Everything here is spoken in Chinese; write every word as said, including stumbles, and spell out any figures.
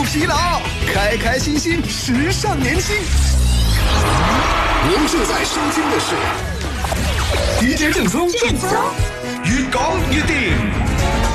疲劳，开开心心，时尚年轻。您正在收听的是 D J 正宗， 正宗， 越讲越顶。